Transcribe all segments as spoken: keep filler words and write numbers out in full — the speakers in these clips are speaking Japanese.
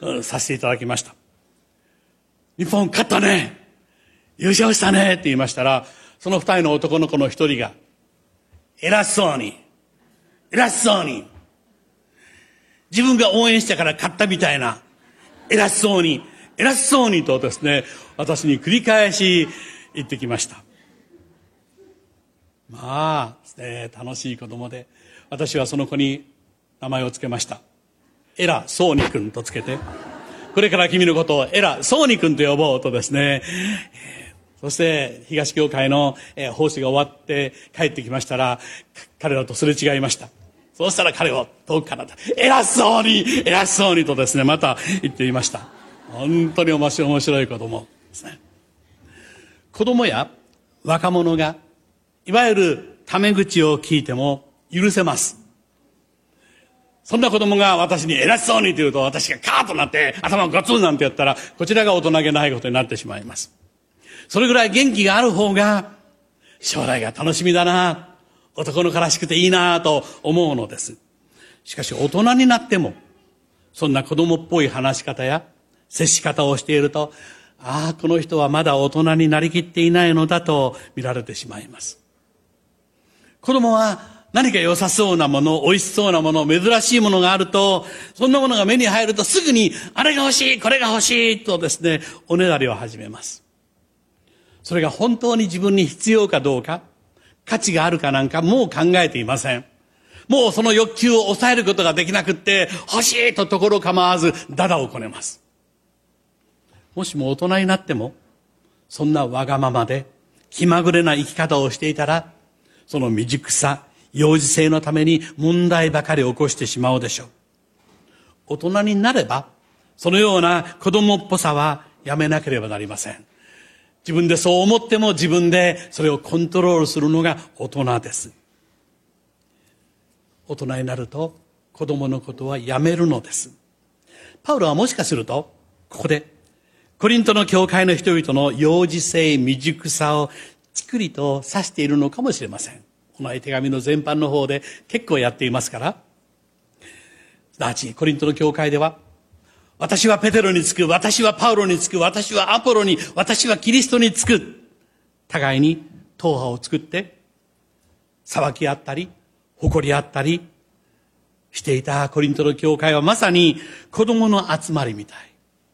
させていただきました。日本勝ったね、優勝したねって言いましたら、その二人の男の子の一人が偉そうに偉そうに自分が応援したから勝ったみたいな偉そうに偉そうにとですね、私に繰り返し言ってきました。まあですね、楽しい子供で、私はその子に名前をつけました。エラソーニ君とつけて、これから君のことをエラソーニ君と呼ぼうとですね、そして東教会の奉仕が終わって帰ってきましたら、彼らとすれ違いました。そうしたら彼を遠くから偉そうに偉そうにとですね、また言っていました。本当に面白い面白い子供ですね。子供や若者がいわゆるタメ口を聞いても許せます。そんな子供が私に偉そうにと言うと、私がカーッとなって頭をガツンなんてやったら、こちらが大人げないことになってしまいます。それぐらい元気がある方が将来が楽しみだな、男の子らしくていいなと思うのです。しかし大人になってもそんな子供っぽい話し方や接し方をしていると、ああ、この人はまだ大人になりきっていないのだと見られてしまいます。子供は何か良さそうなもの、美味しそうなもの、珍しいものがあると、そんなものが目に入るとすぐにあれが欲しい、これが欲しいとですね、おねだりを始めます。それが本当に自分に必要かどうか、価値があるかなんかもう考えていません。もうその欲求を抑えることができなくって、欲しいとところ構わずダダをこねます。もしも大人になってもそんなわがままで気まぐれな生き方をしていたら、その未熟さ、幼児性のために問題ばかり起こしてしまうでしょう。大人になればそのような子供っぽさはやめなければなりません。自分でそう思っても自分でそれをコントロールするのが大人です。大人になると子供のことはやめるのです。パウロはもしかするとここでコリントの教会の人々の幼児性、未熟さをちくりと指しているのかもしれません。この手紙の全般の方で結構やっていますから。すなわちコリントの教会では、私はペテロにつく、私はパウロにつく、私はアポロに、私はキリストにつく、互いに党派を作って裁き合ったり誇り合ったりしていたコリントの教会はまさに子供の集まりみたい。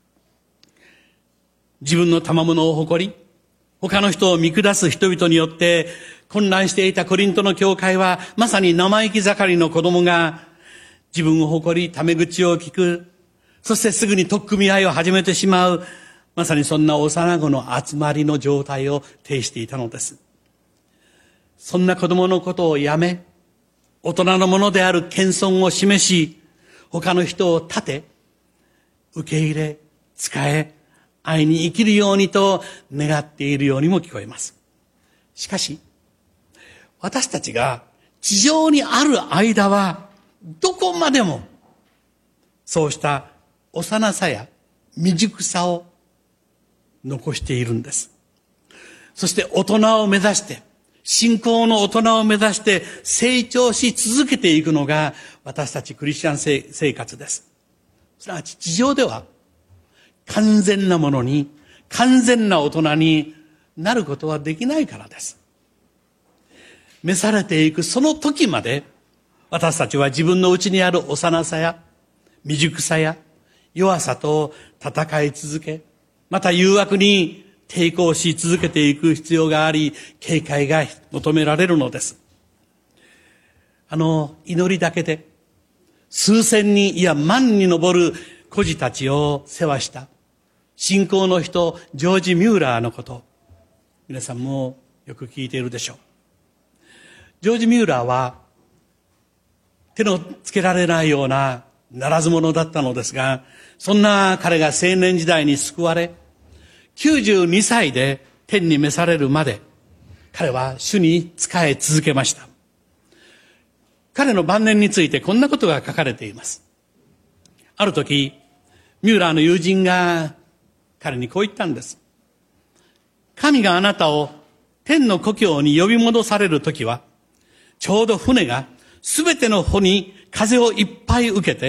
自分の賜物を誇り、他の人を見下す人々によって混乱していたコリントの教会は、まさに生意気盛りの子供が自分を誇り、タメ口を聞く、そしてすぐに取っ組み合いを始めてしまう、まさにそんな幼子の集まりの状態を呈していたのです。そんな子供のことをやめ、大人のものである謙遜を示し、他の人を立て、受け入れ、仕え、愛に生きるようにと願っているようにも聞こえます。しかし、私たちが地上にある間は、どこまでも、そうした幼さや未熟さを残しているんです。そして大人を目指して、信仰の大人を目指して成長し続けていくのが私たちクリスチャン生活です。すなわち地上では完全なものに、完全な大人になることはできないからです。召されていくその時まで、私たちは自分の内にある幼さや未熟さや弱さと戦い続け、また誘惑に抵抗し続けていく必要があり、警戒が求められるのです。あの祈りだけで数千人、いや万に上る孤児たちを世話した信仰の人ジョージ・ミューラーのこと、皆さんもよく聞いているでしょう。ジョージ・ミューラーは手のつけられないようなならず者だったのですが、そんな彼が青年時代に救われ、きゅうじゅうにさいで天に召されるまで彼は主に仕え続けました。彼の晩年についてこんなことが書かれています。ある時ミューラーの友人が彼にこう言ったんです。神があなたを天の故郷に呼び戻される時は、ちょうど船がすべての帆に風をいっぱい受けて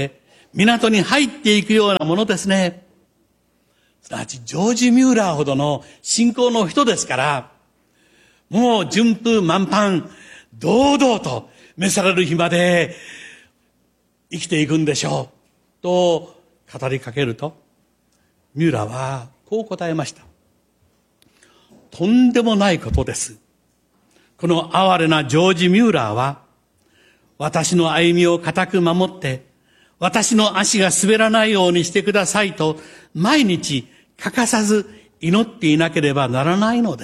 港に入っていくようなものですね。すなわちジョージ・ミューラーほどの信仰の人ですから、もう順風満帆、堂々と召される日まで生きていくんでしょうと語りかけると、ミューラーはこう答えました。とんでもないことです。この哀れなジョージ・ミューラーは、私の歩みを固く守って、私の足が滑らないようにしてくださいと、毎日欠かさず祈っていなければならないのです。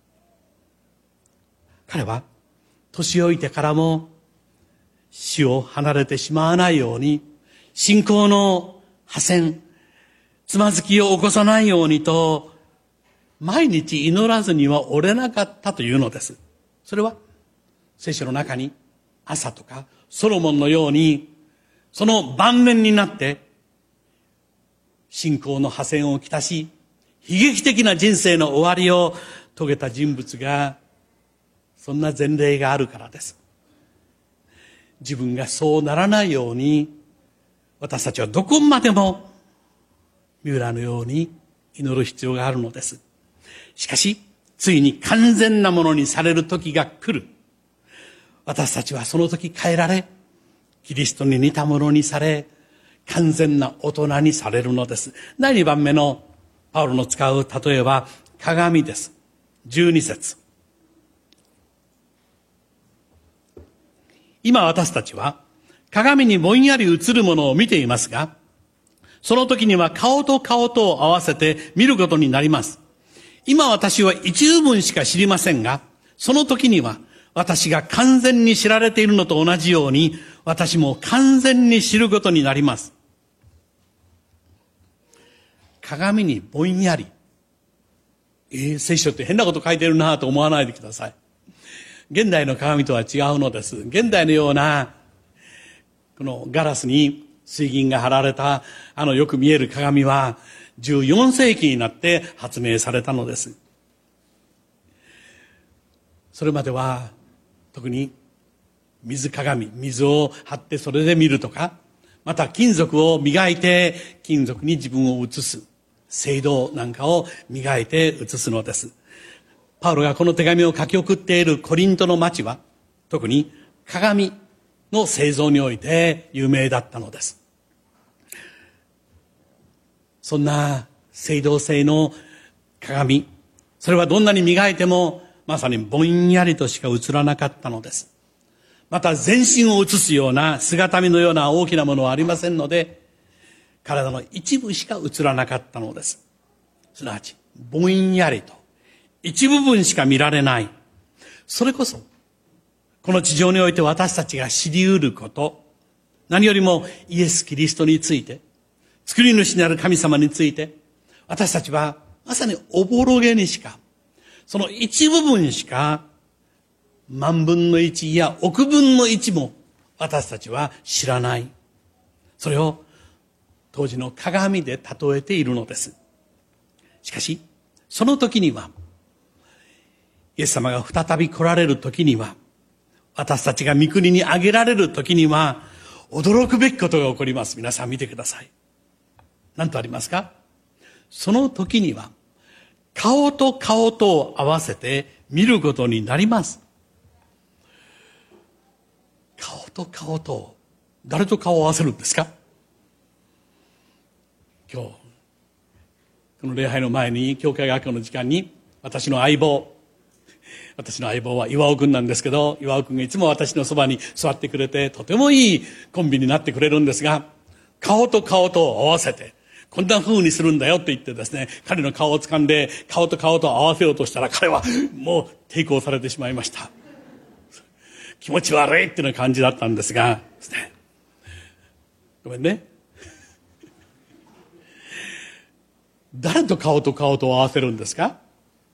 彼は、年老いてからも、死を離れてしまわないように、信仰の破線、つまずきを起こさないようにと、毎日祈らずには折れなかったというのです。それは、聖書の中に、朝とかソロモンのように、その晩年になって、信仰の破線をきたし、悲劇的な人生の終わりを遂げた人物が、そんな前例があるからです。自分がそうならないように、私たちはどこまでもミューラーのように祈る必要があるのです。しかし、ついに完全なものにされる時が来る。私たちはその時変えられ、キリストに似たものにされ、完全な大人にされるのです。だいにばんめのパウロの使う例えは鏡です。じゅうに節。今私たちは鏡にぼんやり映るものを見ていますが、その時には顔と顔とを合わせて見ることになります。今私は一部分しか知りませんが、その時には私が完全に知られているのと同じように、私も完全に知ることになります。鏡にぼんやり。えー、聖書って変なこと書いてるなと思わないでください。現代の鏡とは違うのです。現代のような、このガラスに水銀が貼られた、あのよく見える鏡は、じゅうよん世紀になって発明されたのです。それまでは、特に水鏡、水を張ってそれで見るとか、また金属を磨いて金属に自分を映す、青銅なんかを磨いて映すのです。パウロがこの手紙を書き送っているコリントの町は、特に鏡の製造において有名だったのです。そんな青銅製の鏡、それはどんなに磨いてもまさにぼんやりとしか映らなかったのです。また全身を映すような姿見のような大きなものはありませんので、体の一部しか映らなかったのです。すなわちぼんやりと一部分しか見られない。それこそこの地上において私たちが知り得ること、何よりもイエス・キリストについて、作り主なる神様について、私たちはまさにおぼろげにしか、その一部分しか、万分の一や億分の一も私たちは知らない。それを当時の鏡で例えているのです。しかし、その時には、イエス様が再び来られる時には、私たちが御国に上げられる時には、驚くべきことが起こります。皆さん見てください。何とありますか？その時には、顔と顔とを合わせて見ることになります。顔と顔と、誰と顔を合わせるんですか？今日、この礼拝の前に、教会学校の時間に、私の相棒、私の相棒は岩尾くんなんですけど、岩尾くんがいつも私のそばに座ってくれて、とてもいいコンビになってくれるんですが、顔と顔とを合わせて、こんな風にするんだよって言ってですね、彼の顔を掴んで、顔と顔と合わせようとしたら、彼はもう抵抗されてしまいました。気持ち悪いっていうような感じだったんですが、ですね、ごめんね。誰と顔と顔と合わせるんですか？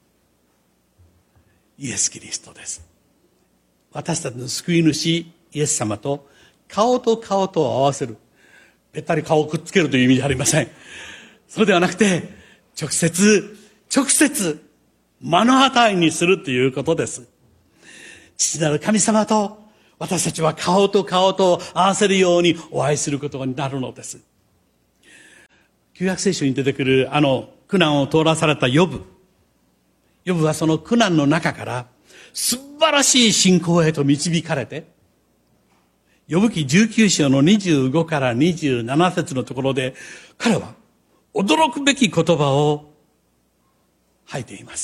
イエス・キリストです。私たちの救い主イエス様と顔と顔と合わせる。ぺったり顔をくっつけるという意味じゃありません。それではなくて、直接、直接、目の当たりにするということです。父なる神様と私たちは顔と顔と合わせるようにお会いすることになるのです。旧約聖書に出てくるあの苦難を通らされたヨブ。ヨブはその苦難の中から素晴らしい信仰へと導かれて、ヨブ記じゅうきゅう章のにじゅうごからにじゅうなな節のところで、彼は驚くべき言葉を吐いています。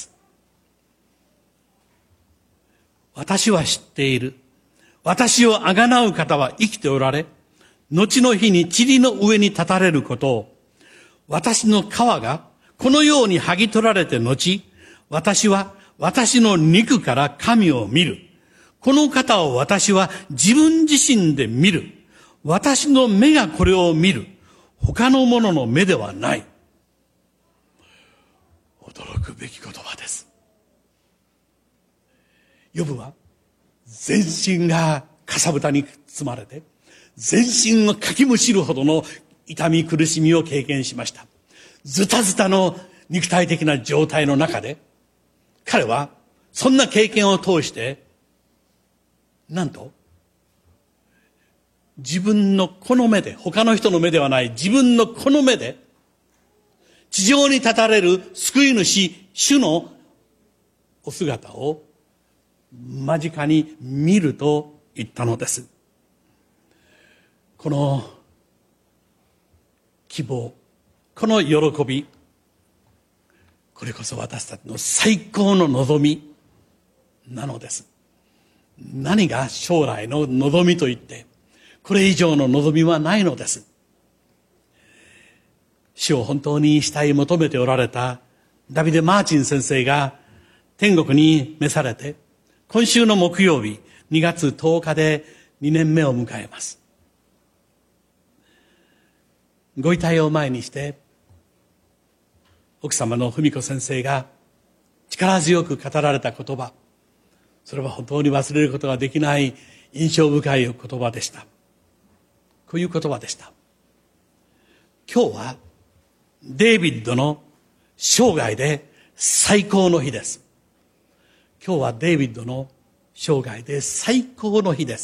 私は知っている。私をあがなう方は生きておられ、後の日に塵の上に立たれることを、私の皮がこのように剥ぎ取られて後、私は私の肉から神を見る。この方を私は自分自身で見る。私の目がこれを見る。他の者の目ではない。驚くべき言葉です。ヨブは全身がかさぶたに包まれて、全身をかきむしるほどの痛み苦しみを経験しました。ズタズタの肉体的な状態の中で、彼はそんな経験を通して、なんと自分のこの目で、他の人の目ではない自分のこの目で、地上に立たれる救い主、主のお姿を間近に見ると言ったのです。この希望、この喜び、これこそ私たちの最高の望みなのです。何が将来の望みと言って、これ以上の望みはないのです。主を本当に慕い求めておられたダビデ・マーチン先生が天国に召されて、今週の木曜日にがつとおかでにねんめを迎えます。ご遺体を前にして奥様の文子先生が力強く語られた言葉、それは本当に忘れることができない印象深い言葉でした。こういう言葉でした。今日はデイビッドの生涯で最高の日です。今日はデイビッドの生涯で最高の日です。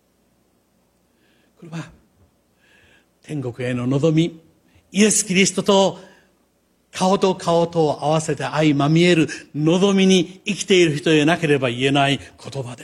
これは天国への望み、イエス・キリストと顔と顔と合わせて相まみえる望みに生きている人でなければ言えない言葉です。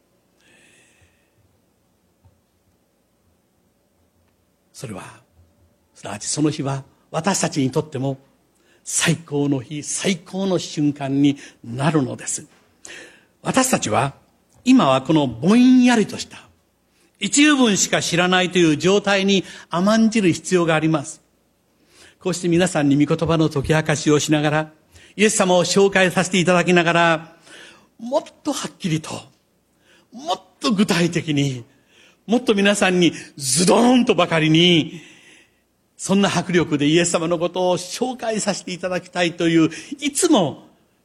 それは、すなわちその日は私たちにとっても最高の日、最高の瞬間になるのです。私たちは今はこのぼんやりとした一部分しか知らないという状態に甘んじる必要があります。こうして皆さんに御言葉の解き明かしをしながら、イエス様を紹介させていただきながら、もっとはっきりと、もっと具体的に、もっと皆さんにズドーンとばかりに、そんな迫力でイエス様のことを紹介させていただきたいという、いつも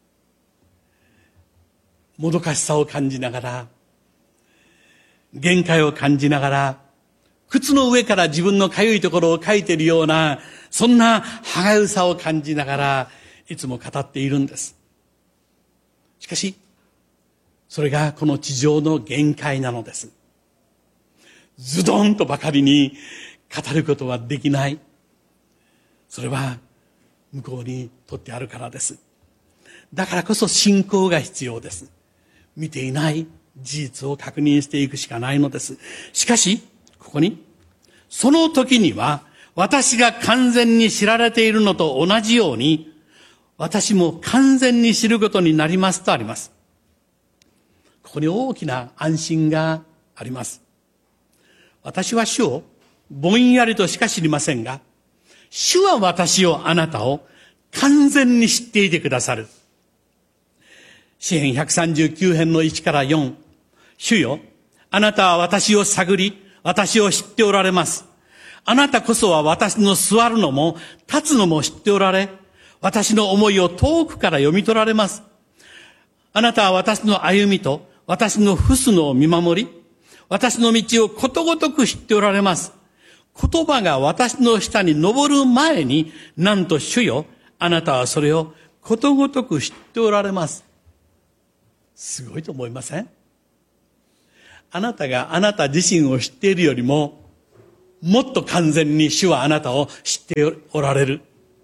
もどかしさを感じながら、限界を感じながら、靴の上から自分のかゆいところをかいているような、そんな歯がゆさを感じながら、いつも語っているんです。しかし、それがこの地上の限界なのです。ズドンとばかりに語ることはできない。それは向こうにとってあるからです。だからこそ信仰が必要です。見ていない事実を確認していくしかないのです。しかし、ここに、その時には私が完全に知られているのと同じように、私も完全に知ることになりますとあります。ここに大きな安心があります。私は主をぼんやりとしか知りませんが、主は私を、あなたを完全に知っていてくださる。詩編ひゃくさんじゅうきゅう編のいちからよん。主よ、あなたは私を探り、私を知っておられます。あなたこそは私の座るのも立つのも知っておられ、私の思いを遠くから読み取られます。あなたは私の歩みと私の臥すのを見守り、私の道をことごとく知っておられます。言葉が私の下に登る前に、なんと主よ、あなたはそれをことごとく知っておられます。すごいと思いません？ あなたがあなた自身を知っているよりも、もっと完全に主はあなたを知っておられる。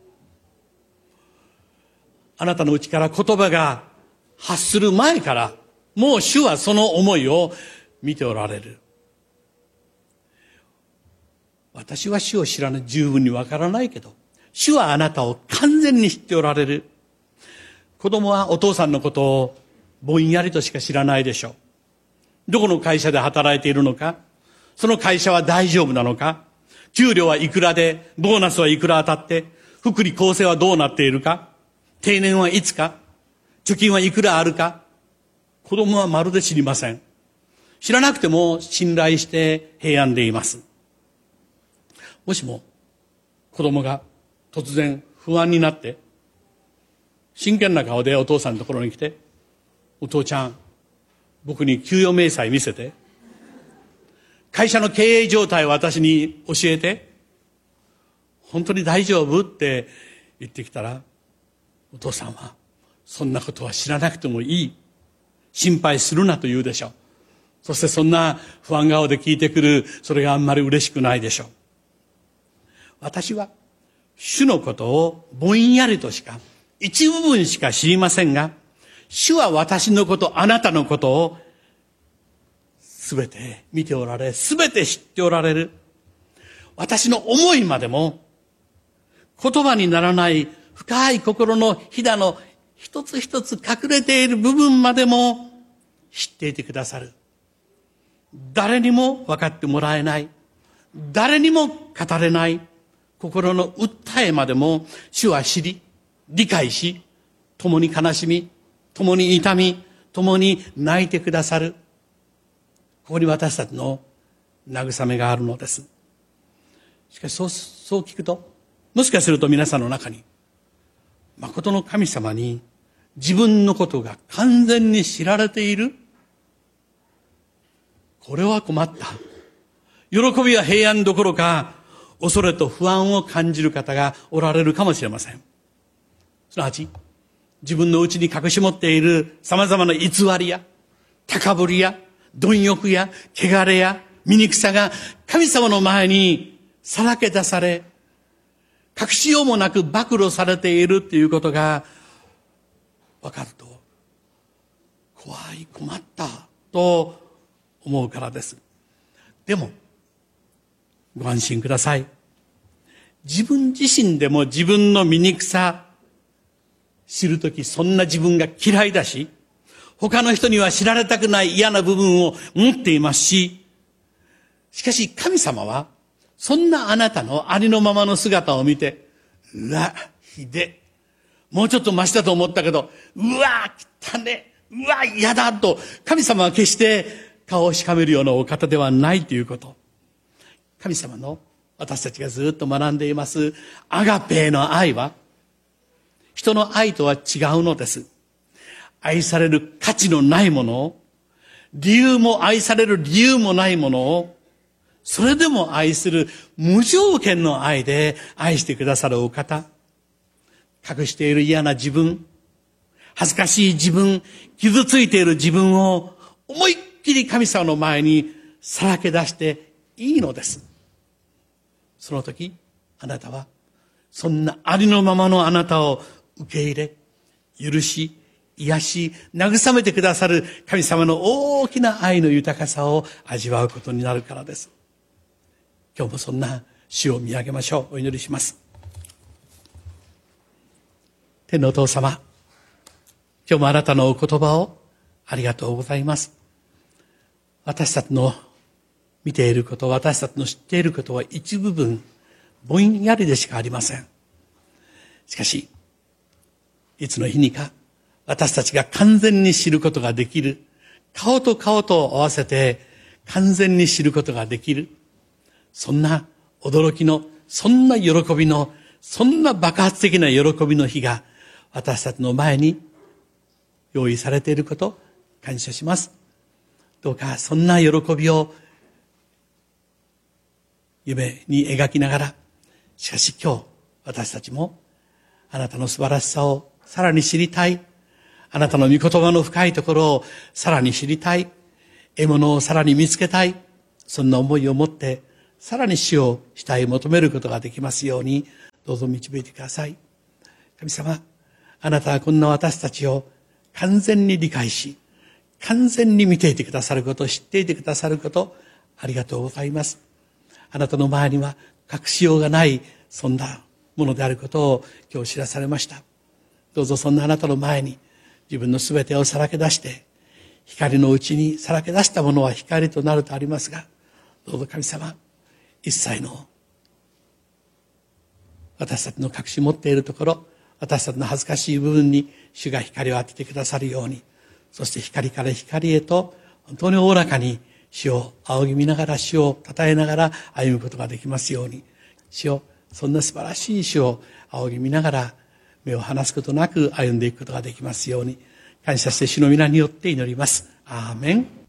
あなたのうちから言葉が発する前から、もう主はその思いを見ておられる。私は主を知らない、十分にわからないけど、主はあなたを完全に知っておられる。子供はお父さんのことをぼんやりとしか知らないでしょう。どこの会社で働いているのか、その会社は大丈夫なのか、給料はいくらで、ボーナスはいくら当たって、福利厚生はどうなっているか、定年はいつか、貯金はいくらあるか、子供はまるで知りません。知らなくても信頼して平安でいます。もしも子供が突然不安になって真剣な顔でお父さんのところに来て、お父ちゃん、僕に給与明細見せて、会社の経営状態を私に教えて、本当に大丈夫って言ってきたら、お父さんはそんなことは知らなくてもいい、心配するなと言うでしょう。そしてそんな不安顔で聞いてくる、それがあんまり嬉しくないでしょう。私は主のことをぼんやりとしか、一部分しか知りませんが、主は私のこと、あなたのことをすべて見ておられ、すべて知っておられる。私の思いまでも、言葉にならない深い心のひだの一つ一つ隠れている部分までも知っていてくださる。誰にも分かってもらえない、誰にも語れない心の訴えまでも主は知り、理解し、共に悲しみ、共に痛み、共に泣いてくださる。ここに私たちの慰めがあるのです。しかしそう、そう聞くと、もしかすると皆さんの中に、誠の神様に自分のことが完全に知られている。これは困った。喜びは平安どころか、恐れと不安を感じる方がおられるかもしれません。すなわち、自分の内に隠し持っている様々な偽りや、高ぶりや、貪欲や、汚れや、醜さが神様の前にさらけ出され、隠しようもなく暴露されているということが分かると、怖い、困ったと思うからです。でも、ご安心ください。自分自身でも自分の醜さ知るとき、そんな自分が嫌いだし、他の人には知られたくない嫌な部分を持っていますし、しかし神様はそんなあなたのありのままの姿を見て、うわ、ひで、もうちょっとマシだと思ったけど、うわ、汚ね、うわ、嫌だと、神様は決して顔をしかめるようなお方ではないということ。神様の私たちがずっと学んでいますアガペの愛は、人の愛とは違うのです。愛される価値のないものを、理由も愛される理由もないものを、それでも愛する無条件の愛で愛してくださるお方。隠している嫌な自分、恥ずかしい自分、傷ついている自分を思いっきり神様の前にさらけ出していいのです。その時、あなたはそんなありのままのあなたを受け入れ、許し、癒し、慰めてくださる神様の大きな愛の豊かさを味わうことになるからです。今日もそんな主を見上げましょう。お祈りします。天のお父様、今日もあなたのお言葉をありがとうございます。私たちの見ていること、私たちの知っていることは一部分、ぼんやりでしかありません。しかし、いつの日にか私たちが完全に知ることができる、顔と顔と合わせて完全に知ることができる、そんな驚きの、そんな喜びの、そんな爆発的な喜びの日が私たちの前に用意されていることを感謝します。どうかそんな喜びを夢に描きながら、しかし今日私たちもあなたの素晴らしさをさらに知りたい、あなたの御言葉の深いところをさらに知りたい、 獲物をさらに見つけたい、そんな思いを持ってさらに主を慕い求めることができますように、どうぞ導いてください。神様、あなたはこんな私たちを完全に理解し、完全に見ていてくださること、知っていてくださること、ありがとうございます。あなたの前には隠しようがない、そんなものであることを今日知らされました。どうぞそんなあなたの前に自分のすべてをさらけ出して、光のうちにさらけ出したものは光となるとありますが、どうぞ神様、一切の私たちの隠し持っているところ、私たちの恥ずかしい部分に主が光を当ててくださるように、そして光から光へと本当におおらかに主を仰ぎ見ながら、主を称えながら歩むことができますように、主をそんな素晴らしい主を仰ぎ見ながら目を離すことなく歩んでいくことができますように、感謝して主の皆によって祈ります。アーメン。